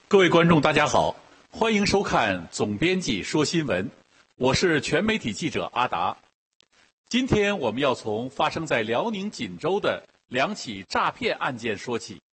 各位观众，大家好，欢迎收看总编辑说新闻，我是全媒体记者阿达。今天我们要从发生在辽宁锦州的2起诈骗案件说起。